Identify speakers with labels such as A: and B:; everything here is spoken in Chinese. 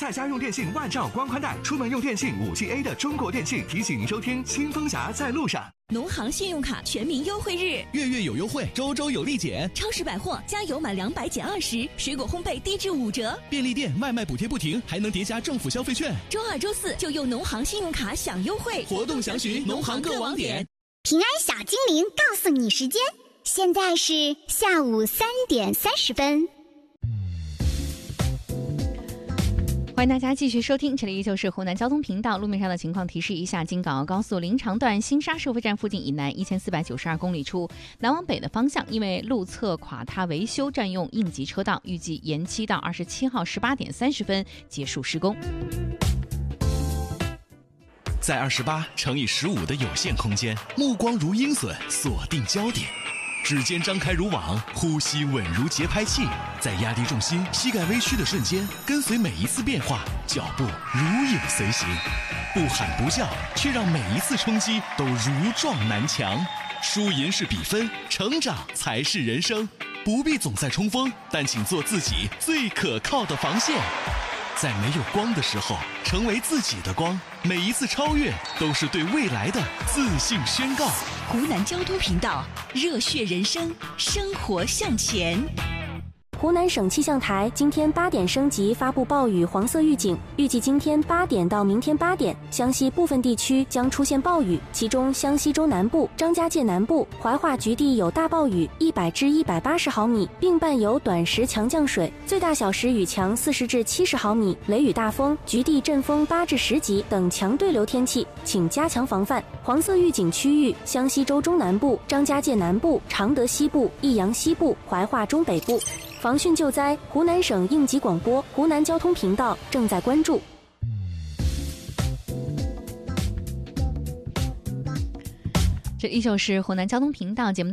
A: 在家用电信万兆光宽带，出门用电信5G A 的中国电信提醒您收听新风侠在路上。
B: 农行信用卡全民优惠日，
C: 月月有优惠，周周有立减。
B: 超市百货加油满200减20，水果烘焙低至5折。
C: 便利店外卖补贴不停，还能叠加政府消费券。
B: 周2、周4就用农行信用卡享优惠，
C: 活动详询农行各网点。
D: 平安小精灵告诉你时间，现在是下午3点30分。
E: 欢迎大家继续收听，这里依旧是湖南交通频道。路面上的情况提示一下：京港澳高速临长段新沙收费站附近以南1492公里处，南往北的方向，因为路侧垮塌维修占用应急车道，预计延期到27号18点30分结束施工。
C: 在28×15的有限空间，目光如鹰隼，锁定焦点。指尖张开如网，呼吸稳如节拍器，在压低重心、膝盖微曲的瞬间，跟随每一次变化，脚步如影随形，不喊不叫，却让每一次冲击都如撞南墙。输赢是比分，成长才是人生。不必总在冲锋，但请做自己最可靠的防线。在没有光的时候，成为自己的光。每一次超越，都是对未来的自信宣告。
B: 湖南交通频道，热血人生，生活向前。
F: 湖南省气象台今天8点升级发布暴雨黄色预警，预计今天8点到明天8点，湘西部分地区将出现暴雨，其中湘西州南部、张家界南部、怀化局地有大暴雨100至180毫米，并伴有短时强降水，最大小时雨强40至70毫米，雷雨大风、局地阵风8至10级等强对流天气，请加强防范。黄色预警区域：湘西州中南部、张家界南部、常德西部、益阳西部、怀化中北部。防汛救灾，湖南省应急广播、湖南交通频道正在关注。
E: 这依旧是湖南交通频道节目。